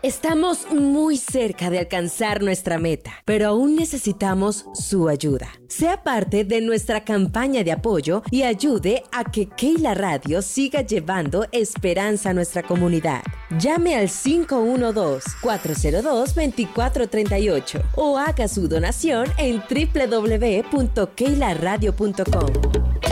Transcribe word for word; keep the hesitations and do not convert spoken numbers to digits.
Estamos muy cerca de alcanzar nuestra meta, pero aún necesitamos su ayuda. Sea parte de nuestra campaña de apoyo y ayude a que Keila Radio siga llevando esperanza a nuestra comunidad. Llame al cinco uno dos, cuatro cero dos, dos cuatro tres ocho o haga su donación en doble u doble u doble u punto keila radio punto com.